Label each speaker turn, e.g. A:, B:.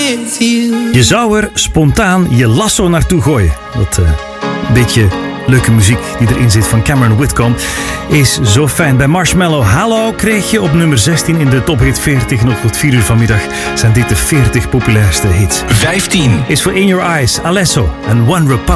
A: with you.
B: Je zou er spontaan je lasso naartoe gooien. Dat beetje leuke muziek die erin zit van Cameron Whitcomb is zo fijn. Bij Marshmallow Hallo kreeg je op nummer 16 in de Top Hit 40. Nog tot 4 uur vanmiddag zijn dit de 40 populairste hits.
C: 15
B: is voor In Your Eyes, Alesso en One Republic.